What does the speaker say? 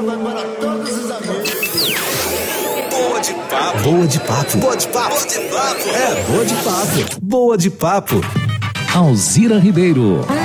vai para todos os amigos. Boa de papo. Boa de papo. Boa de papo. Boa de papo. É, boa de papo. Boa de papo. Alzira Ribeiro.